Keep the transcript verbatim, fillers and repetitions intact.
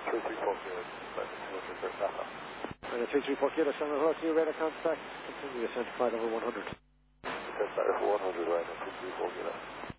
three three four kilo, two hundred for Papa. And a three three four kilo, Shannon Road to you, radar contact, continue ascent flight over one hundred. Ascent flight over one hundred, right, three three four kilo.